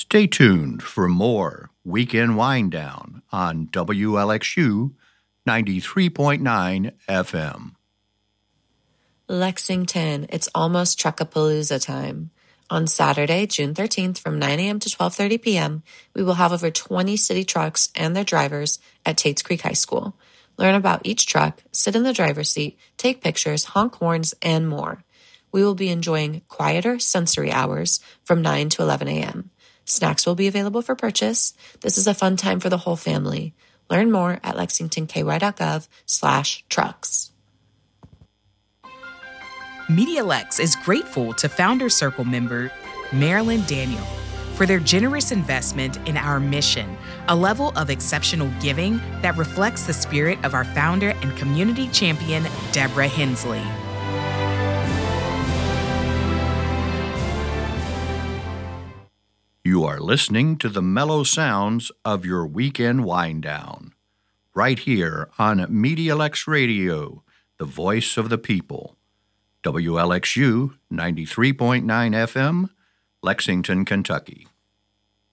Stay tuned for more Weekend Wind Down on WLXU 93.9 FM. Lexington, it's almost Truckapalooza time. On Saturday, June 13th from 9 a.m. to 12:30 p.m., we will have over 20 city trucks and their drivers at Tates Creek High School. Learn about each truck, sit in the driver's seat, take pictures, honk horns, and more. We will be enjoying quieter sensory hours from 9 to 11 a.m. Snacks will be available for purchase. This is a fun time for the whole family. Learn more at lexingtonky.gov/trucks. MediaLex is grateful to Founder Circle member Marilyn Daniel for their generous investment in our mission, a level of exceptional giving that reflects the spirit of our founder and community champion, Deborah Hensley. You are listening to the mellow sounds of your weekend wind down, right here on MediaLex Radio, the voice of the people. WLXU 93.9 FM, Lexington, Kentucky.